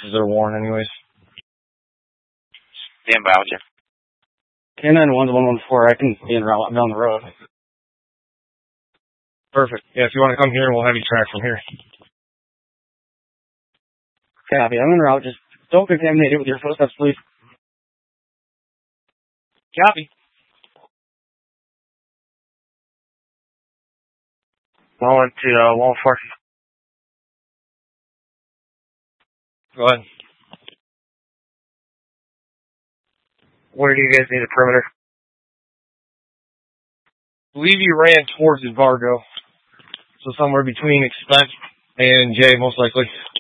because they're worn anyways. Stand by with you. K91's 114. I can be en route. I'm down the road. Perfect. Yeah, if you want to come here, we'll have you track from here. Copy. I'm en route. Just don't contaminate it with your footsteps, please. Copy. Going to 114. Go ahead. Where do you guys need a perimeter? I believe you ran towards Embargo. So somewhere between Expect and J, most likely.